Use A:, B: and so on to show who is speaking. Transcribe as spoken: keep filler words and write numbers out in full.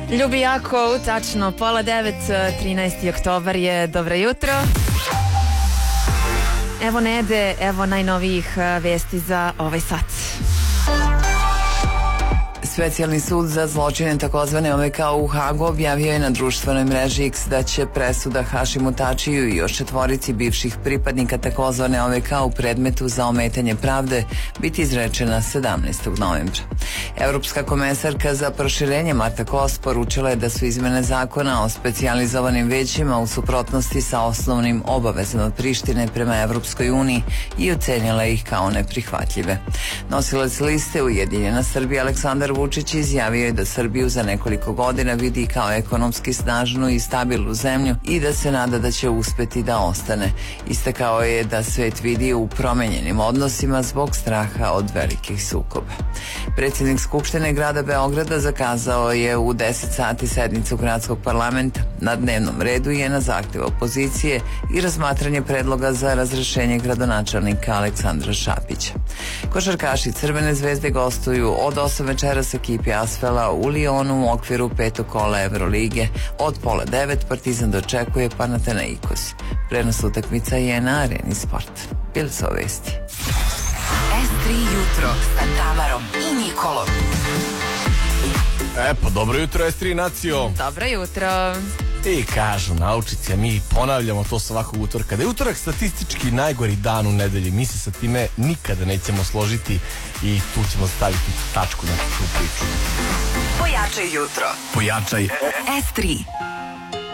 A: Ljubijako, tačno pola devet, trinaesti oktobar je. Dobro jutro. Evo Nede, evo najnovijih vesti za ovaj sat.
B: Specijalni sud za zločine takozvane O V K u Hagu objavio je na društvenoj mreži X da će presuda Hašimu Tačiju i još četvorici bivših pripadnika takozvane O V K u predmetu za ometanje pravde biti izrečena sedamnaestog novembra. Evropska komesarka za proširenje Marta Kos poručila je da su izmene zakona o specijalizovanim većima u suprotnosti sa osnovnim obavezama Prištine prema Evropskoj uniji i ocenila ih kao neprihvatljive. Nosilac liste Ujedinjena Srbija Aleksandar Vučić izjavio je da Srbiju za nekoliko godina vidi kao ekonomski snažnu i stabilnu zemlju i da se nada da će uspeti da ostane. Istakao je da svet vidi u promenjenim odnosima zbog straha od velikih sukoba. Predsjednik Skupštine grada Beograda zakazao je u deset sati sednicu gradskog parlamenta. Na dnevnom redu je na zahtjev opozicije i razmatranje predloga za razrešenje gradonačelnika Aleksandra Šapića. Košarkaši Crvene zvezde gostuju od osam večera s ekipi Asfela u Lionu u okviru petog kola Evrolige. Od pola devet Partizan dočekuje Panathinaikos. Prenos utakmica je na Areni Sport. Bili su vesti.
C: S tri jutro sa Tamarom i Nikolom.
D: E pa dobro jutro S tri nacijo.
A: Dobro jutro.
D: I kažu naučici, a mi ponavljamo to svakog utorka, da je utorak statistički najgori dan u nedelji. Mi se sa time nikada nećemo složiti i tu ćemo staviti tačku na tu priču.
C: Pojačaj jutro.
D: Pojačaj
C: S tri.